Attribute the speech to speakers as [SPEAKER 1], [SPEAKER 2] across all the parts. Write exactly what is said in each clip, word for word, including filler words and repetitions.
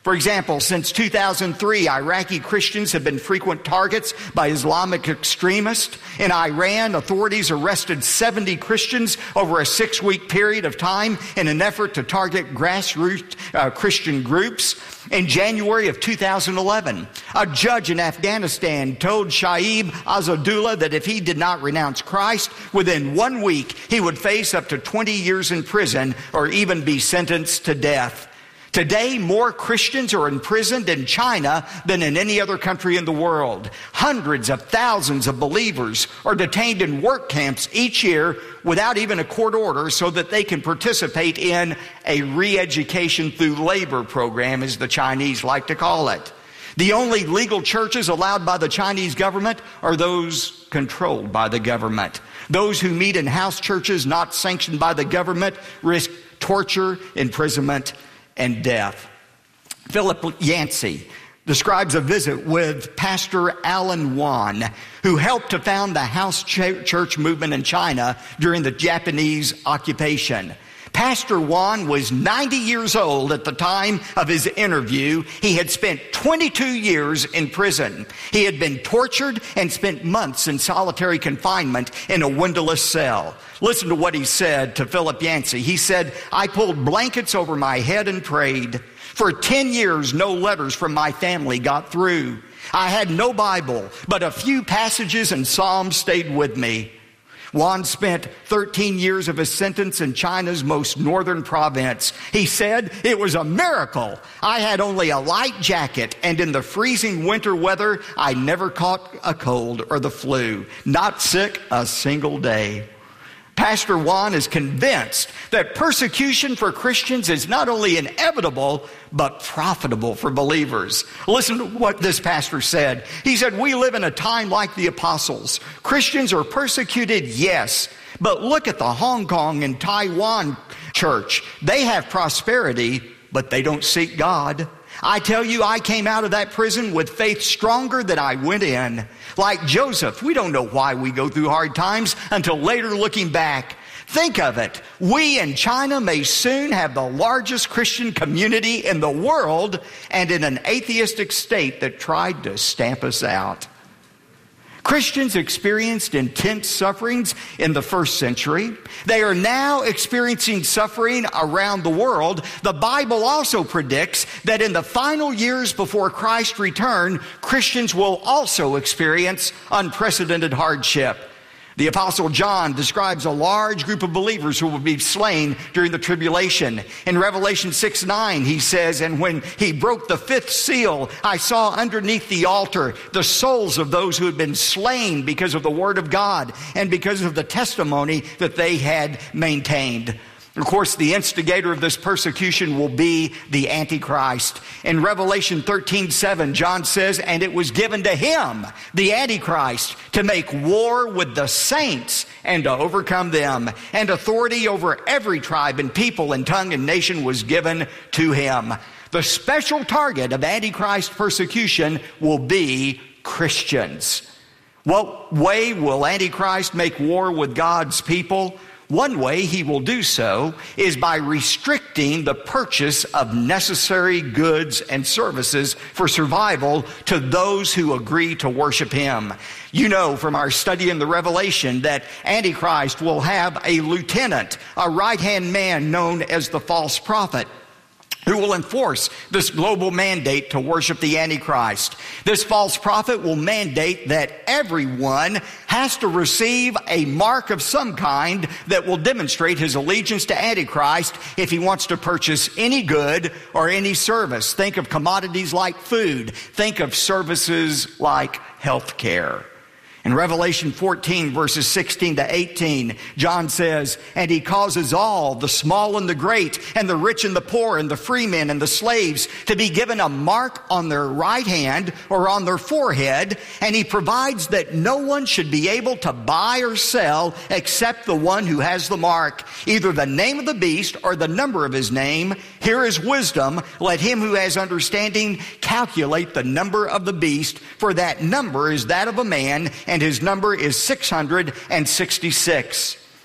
[SPEAKER 1] For example, since two thousand three, Iraqi Christians have been frequent targets by Islamic extremists. In Iran, authorities arrested seventy Christians over a six-week period of time in an effort to target grassroots uh, Christian groups. In January of two thousand eleven, a judge in Afghanistan told Shaib Azadullah that if he did not renounce Christ, within one week he would face up to twenty years in prison or even be sentenced to death. Today, more Christians are imprisoned in China than in any other country in the world. Hundreds of thousands of believers are detained in work camps each year without even a court order so that they can participate in a re-education through labor program, as the Chinese like to call it. The only legal churches allowed by the Chinese government are those controlled by the government. Those who meet in house churches not sanctioned by the government risk torture, imprisonment, and death. Philip Yancey describes a visit with Pastor Alan Wan, who helped to found the house ch- church movement in China during the Japanese occupation. Pastor Wan was ninety years old at the time of his interview. He had spent twenty-two years in prison. He had been tortured and spent months in solitary confinement in a windowless cell. Listen to what he said to Philip Yancey. He said, "I pulled blankets over my head and prayed. For ten years, no letters from my family got through. I had no Bible, but a few passages and Psalms stayed with me." Wan spent thirteen years of his sentence in China's most northern province. He said, "It was a miracle. I had only a light jacket, and in the freezing winter weather, I never caught a cold or the flu. Not sick a single day." Pastor Wan is convinced that persecution for Christians is not only inevitable, but profitable for believers. Listen to what this pastor said. He said, "We live in a time like the apostles. Christians are persecuted, yes, but look at the Hong Kong and Taiwan church. They have prosperity, but they don't seek God. I tell you, I came out of that prison with faith stronger than I went in. Like Joseph, we don't know why we go through hard times until later looking back. Think of it. We in China may soon have the largest Christian community in the world and in an atheistic state that tried to stamp us out." Christians experienced intense sufferings in the first century. They are now experiencing suffering around the world. The Bible also predicts that in the final years before Christ's return, Christians will also experience unprecedented hardship. The Apostle John describes a large group of believers who will be slain during the tribulation. In Revelation six nine, he says, "And when he broke the fifth seal, I saw underneath the altar the souls of those who had been slain because of the word of God and because of the testimony that they had maintained." Of course, the instigator of this persecution will be the Antichrist. In Revelation thirteen seven, John says, "And it was given to him, the Antichrist, to make war with the saints and to overcome them. And authority over every tribe and people and tongue and nation was given to him." The special target of Antichrist persecution will be Christians. What way will Antichrist make war with God's people? One way he will do so is by restricting the purchase of necessary goods and services for survival to those who agree to worship him. You know from our study in the Revelation that Antichrist will have a lieutenant, a right-hand man known as the false prophet, who will enforce this global mandate to worship the Antichrist. This false prophet will mandate that everyone has to receive a mark of some kind that will demonstrate his allegiance to Antichrist if he wants to purchase any good or any service. Think of commodities like food. Think of services like health care. In Revelation fourteen, verses sixteen to eighteen, John says, "And he causes all, the small and the great, and the rich and the poor, and the free men and the slaves, to be given a mark on their right hand or on their forehead, and he provides that no one should be able to buy or sell except the one who has the mark, either the name of the beast or the number of his name. Here is wisdom. Let him who has understanding calculate the number of the beast, for that number is that of a man, and his number is six hundred sixty-six.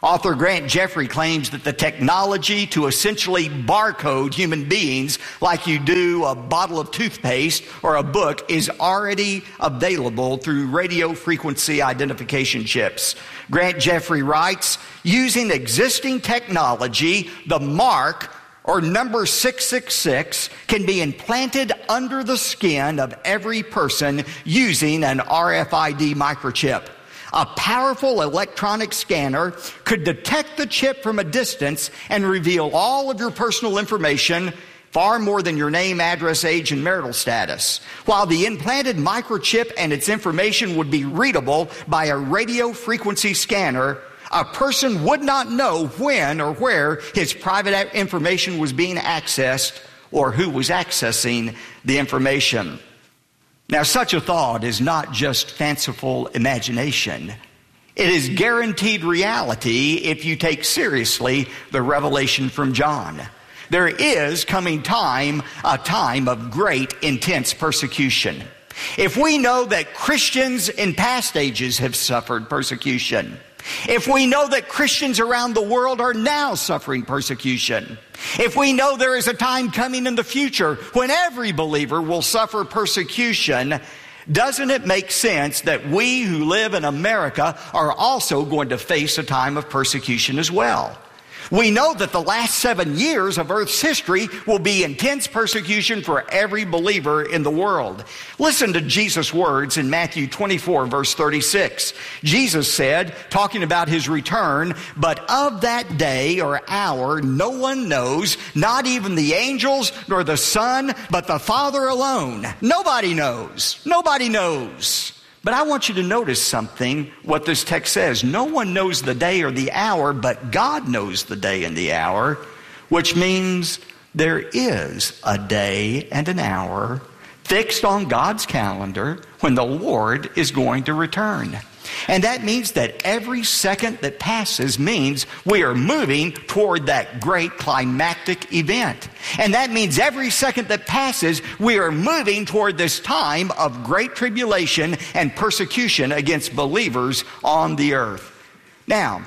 [SPEAKER 1] Author Grant Jeffrey claims that the technology to essentially barcode human beings like you do a bottle of toothpaste or a book is already available through radio frequency identification chips. Grant Jeffrey writes, using existing technology, the mark or number six six six can be implanted under the skin of every person using an R F I D microchip. A powerful electronic scanner could detect the chip from a distance and reveal all of your personal information, far more than your name, address, age, and marital status. While the implanted microchip and its information would be readable by a radio frequency scanner, a person would not know when or where his private information was being accessed or who was accessing the information. Now, such a thought is not just fanciful imagination. It is guaranteed reality if you take seriously the revelation from John. There is coming time, a time of great, intense persecution. If we know that Christians in past ages have suffered persecution, if we know that Christians around the world are now suffering persecution, if we know there is a time coming in the future when every believer will suffer persecution, doesn't it make sense that we who live in America are also going to face a time of persecution as well? We know that the last seven years of Earth's history will be intense persecution for every believer in the world. Listen to Jesus' words in Matthew twenty-four, verse thirty-six. Jesus said, talking about his return, "But of that day or hour no one knows, not even the angels nor the Son, but the Father alone." Nobody knows. Nobody knows. But I want you to notice something, what this text says. No one knows the day or the hour, but God knows the day and the hour, which means there is a day and an hour fixed on God's calendar when the Lord is going to return. And that means that every second that passes means we are moving toward that great climactic event. And that means every second that passes, we are moving toward this time of great tribulation and persecution against believers on the earth. Now,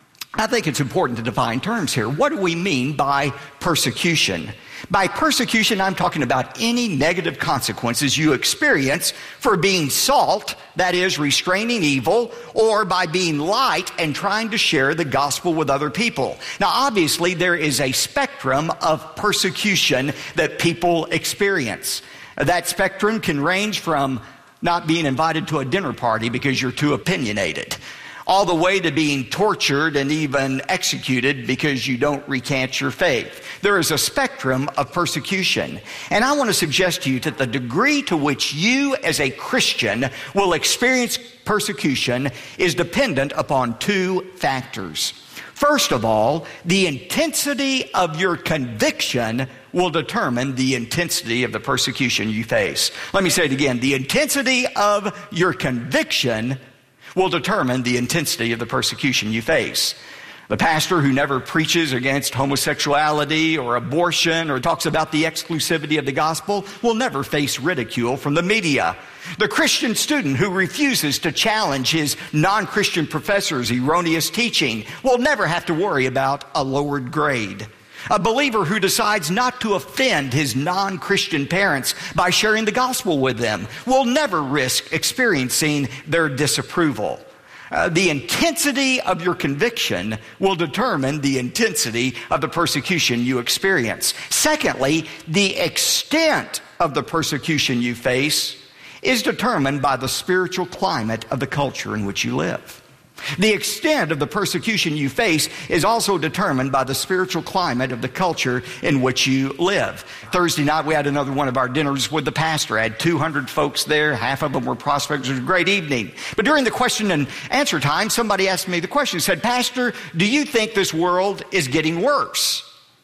[SPEAKER 1] I think it's important to define terms here. What do we mean by persecution? By persecution, I'm talking about any negative consequences you experience for being salt, that is, restraining evil, or by being light and trying to share the gospel with other people. Now, obviously, there is a spectrum of persecution that people experience. That spectrum can range from not being invited to a dinner party because you're too opinionated, all the way to being tortured and even executed because you don't recant your faith. There is a spectrum of persecution. And I want to suggest to you that the degree to which you as a Christian will experience persecution is dependent upon two factors. First of all, the intensity of your conviction will determine the intensity of the persecution you face. Let me say it again. The intensity of your conviction will determine the intensity of the persecution you face. The pastor who never preaches against homosexuality or abortion or talks about the exclusivity of the gospel will never face ridicule from the media. The Christian student who refuses to challenge his non-Christian professor's erroneous teaching will never have to worry about a lowered grade. A believer who decides not to offend his non-Christian parents by sharing the gospel with them will never risk experiencing their disapproval. Uh, the intensity of your conviction will determine the intensity of the persecution you experience. Secondly, the extent of the persecution you face is determined by the spiritual climate of the culture in which you live. The extent of the persecution you face is also determined by the spiritual climate of the culture in which you live. Thursday night, we had another one of our dinners with the pastor. I had two hundred folks there. Half of them were prospects. It was a great evening. But during the question and answer time, somebody asked me the question. He said, "Pastor, do you think this world is getting worse?"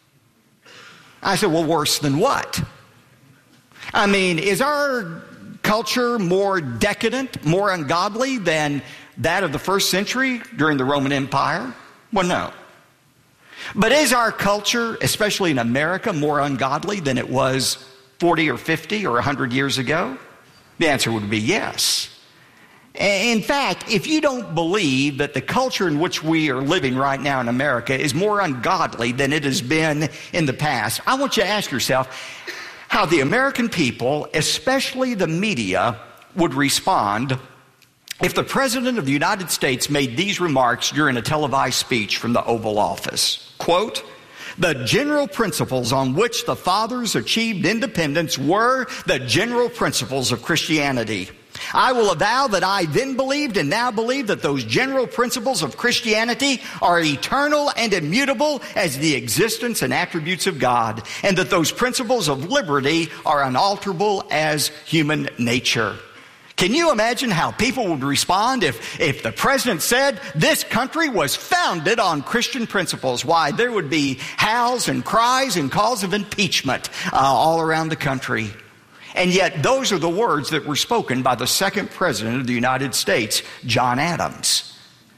[SPEAKER 1] I said, "Well, worse than what?" I mean, is our culture more decadent, more ungodly than that of the first century during the Roman Empire? Well, no. But is our culture, especially in America, more ungodly than it was forty or fifty or one hundred years ago? The answer would be yes. In fact, if you don't believe that the culture in which we are living right now in America is more ungodly than it has been in the past, I want you to ask yourself how the American people, especially the media, would respond if the President of the United States made these remarks during a televised speech from the Oval Office. Quote, "The general principles on which the fathers achieved independence were the general principles of Christianity. I will avow that I then believed and now believe that those general principles of Christianity are eternal and immutable as the existence and attributes of God, and that those principles of liberty are unalterable as human nature." Can you imagine how people would respond if, if the president said this country was founded on Christian principles? Why, there would be howls and cries and calls of impeachment uh, all around the country. And yet those are the words that were spoken by the second president of the United States, John Adams.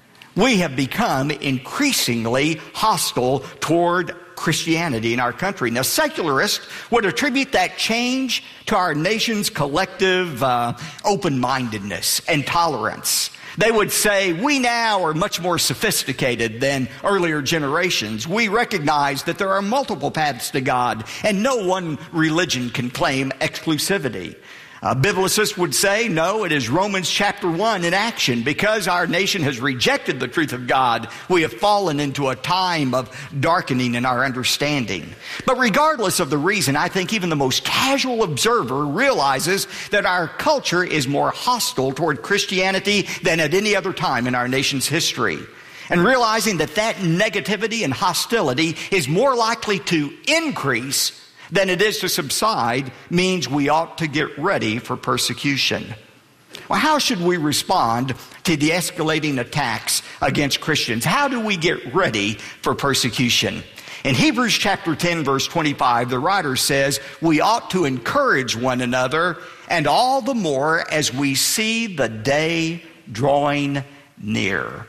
[SPEAKER 1] We have become increasingly hostile toward Christianity in our country. Now, secularists would attribute that change to our nation's collective uh, open-mindedness and tolerance. They would say, we now are much more sophisticated than earlier generations. We recognize that there are multiple paths to God, and no one religion can claim exclusivity. Uh, Biblicists would say, no, it is Romans chapter one in action. Because our nation has rejected the truth of God, we have fallen into a time of darkening in our understanding. But regardless of the reason, I think even the most casual observer realizes that our culture is more hostile toward Christianity than at any other time in our nation's history. And realizing that that negativity and hostility is more likely to increase than it is to subside means we ought to get ready for persecution. Well, how should we respond to the escalating attacks against Christians? How do we get ready for persecution? In Hebrews chapter ten, verse twenty-five, the writer says, we ought to encourage one another, and all the more as we see the day drawing near.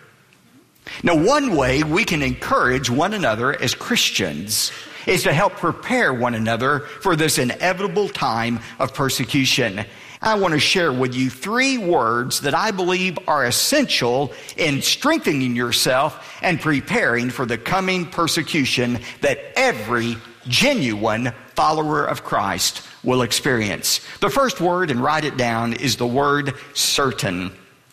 [SPEAKER 1] Now, one way we can encourage one another as Christians is to help prepare one another for this inevitable time of persecution. I want to share with you three words that I believe are essential in strengthening yourself and preparing for the coming persecution that every genuine follower of Christ will experience. The first word, and write it down, is the word certain.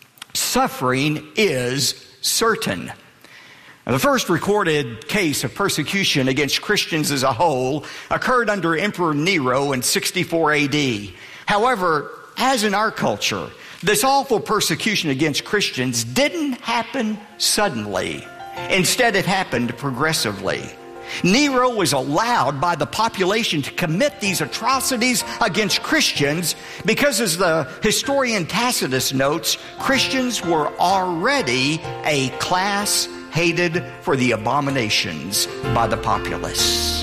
[SPEAKER 1] Suffering is certain. The first recorded case of persecution against Christians as a whole occurred under Emperor Nero in sixty-four A D. However, as in our culture, this awful persecution against Christians didn't happen suddenly. Instead, it happened progressively. Nero was allowed by the population to commit these atrocities against Christians because, as the historian Tacitus notes, Christians were already a class hated for the abominations by the populace.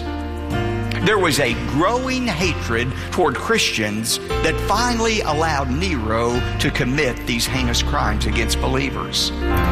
[SPEAKER 1] There was a growing hatred toward Christians that finally allowed Nero to commit these heinous crimes against believers.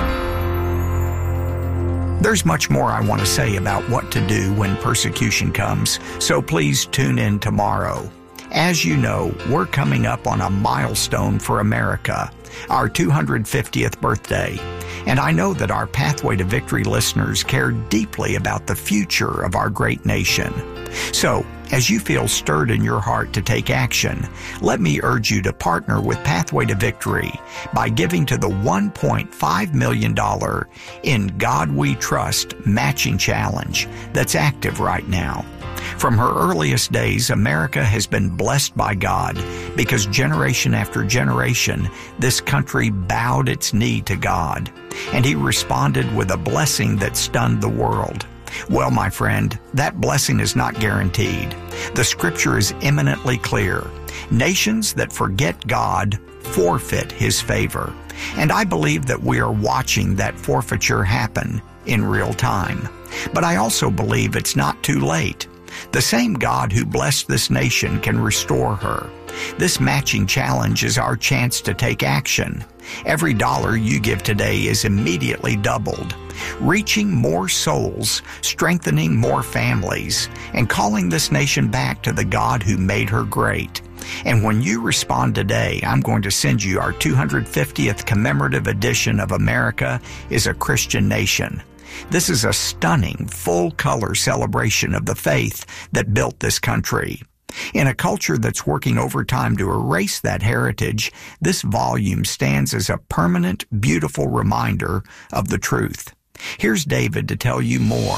[SPEAKER 1] There's much more I want to say about what to do when persecution comes, so please tune in tomorrow. As you know, we're coming up on a milestone for America, our two hundred fiftieth birthday. And I know that our Pathway to Victory listeners care deeply about the future of our great nation. So, as you feel stirred in your heart to take action, let me urge you to partner with Pathway to Victory by giving to the one point five million dollars In God We Trust matching challenge that's active right now. From her earliest days, America has been blessed by God because generation after generation, this country bowed its knee to God, and He responded with a blessing that stunned the world. Well, my friend, that blessing is not guaranteed. The Scripture is eminently clear. Nations that forget God forfeit His favor. And I believe that we are watching that forfeiture happen in real time. But I also believe it's not too late. The same God who blessed this nation can restore her. This matching challenge is our chance to take action. Every dollar you give today is immediately doubled, reaching more souls, strengthening more families, and calling this nation back to the God who made her great. And when you respond today, I'm going to send you our two hundred fiftieth commemorative edition of America is a Christian Nation. This is a stunning, full-color celebration of the faith that built this country. In a culture that's working overtime to erase that heritage, this volume stands as a permanent, beautiful reminder of the truth. Here's David to tell you more.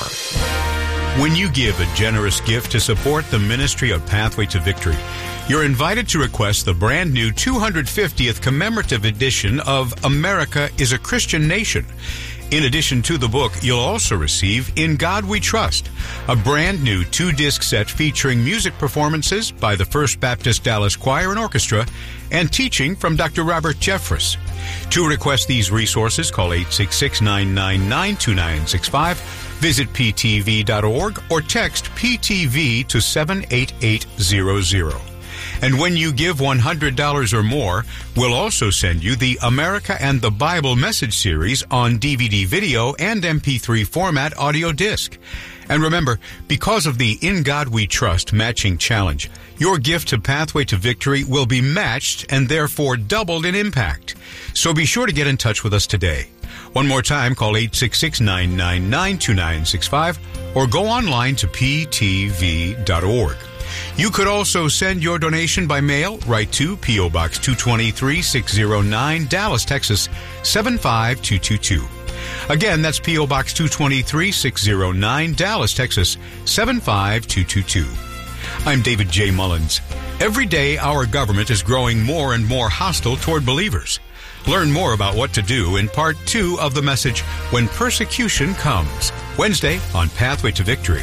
[SPEAKER 2] When you give a generous gift to support the ministry of Pathway to Victory, you're invited to request the brand new two hundred fiftieth commemorative edition of America is a Christian Nation. In addition to the book, you'll also receive In God We Trust, a brand new two-disc set featuring music performances by the First Baptist Dallas Choir and Orchestra and teaching from Doctor Robert Jeffress. To request these resources, call eight six six, nine nine nine, two nine six five, visit p t v dot org, or text P T V to seven eight eight zero zero. And when you give one hundred dollars or more, we'll also send you the America and the Bible message series on D V D video and M P three format audio disc. And remember, because of the In God We Trust matching challenge, your gift to Pathway to Victory will be matched and therefore doubled in impact. So be sure to get in touch with us today. One more time, call eight six six, nine nine nine, two nine six five or go online to p t v dot org. You could also send your donation by mail right to P O. Box two twenty-three, six oh nine, Dallas, Texas, seven five two two two. Again, that's P O. Box two twenty-three, six oh nine, Dallas, Texas, seven five two two two. I'm David J. Mullins. Every day, our government is growing more and more hostile toward believers. Learn more about what to do in part two of the message, When Persecution Comes, Wednesday on Pathway to Victory.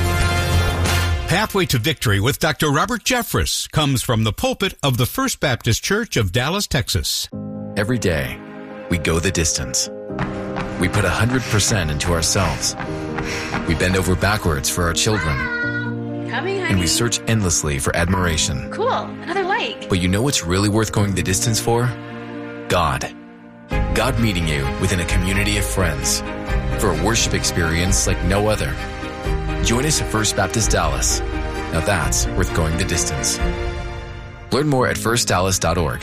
[SPEAKER 2] Pathway to Victory with Doctor Robert Jeffress comes from the pulpit of the First Baptist Church of Dallas, Texas.
[SPEAKER 3] Every day, we go the distance. We put one hundred percent into ourselves. We bend over backwards for our children.
[SPEAKER 4] Coming, honey.
[SPEAKER 3] And we search endlessly for admiration.
[SPEAKER 4] Cool, another like.
[SPEAKER 3] But you know what's really worth going the distance for? God. God meeting you within a community of friends for a worship experience like no other. Join us at First Baptist Dallas. Now that's worth going the distance. Learn more at first dallas dot org.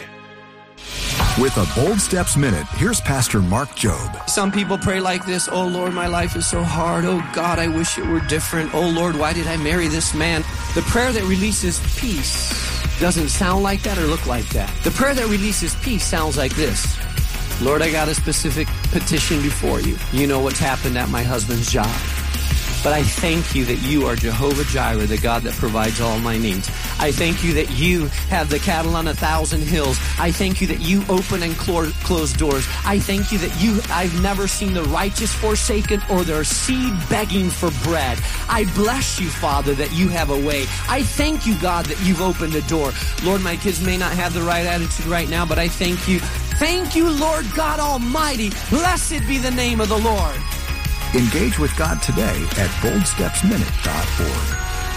[SPEAKER 5] With a Bold Steps Minute, here's Pastor Mark Jobe.
[SPEAKER 6] Some people pray like this: oh Lord, my life is so hard. Oh God, I wish it were different. Oh Lord, why did I marry this man? The prayer that releases peace doesn't sound like that or look like that. The prayer that releases peace sounds like this: Lord, I got a specific petition before you. You know what's happened at my husband's job. But I thank you that you are Jehovah Jireh, the God that provides all my needs. I thank you that you have the cattle on a thousand hills. I thank you that you open and close doors. I thank you that you, I've never seen the righteous forsaken or their seed begging for bread. I bless you, Father, that you have a way. I thank you, God, that you've opened a door. Lord, my kids may not have the right attitude right now, but I thank you. Thank you, Lord God Almighty. Blessed be the name of the Lord.
[SPEAKER 5] Engage with God today at bold steps minute dot org.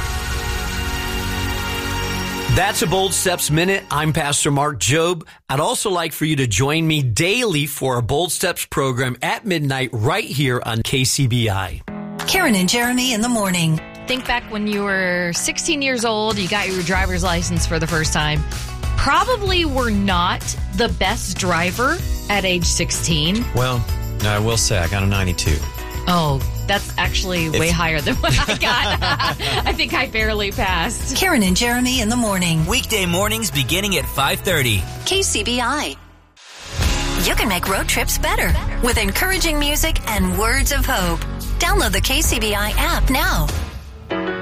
[SPEAKER 7] That's a Bold Steps Minute. I'm Pastor Mark Jobe. I'd also like for you to join me daily for a Bold Steps program at midnight right here on K C B I.
[SPEAKER 8] Karen and Jeremy in the morning.
[SPEAKER 9] Think back when you were sixteen years old, you got your driver's license for the first time. Probably were not the best driver at age sixteen.
[SPEAKER 10] Well, I will say I got a ninety-two.
[SPEAKER 9] Oh, that's actually way it's... higher than what I got. I think I barely passed.
[SPEAKER 8] Karen and Jeremy in the morning.
[SPEAKER 11] Weekday mornings beginning at five thirty.
[SPEAKER 8] K C B I. You can make road trips better with encouraging music and words of hope. Download the K C B I app now.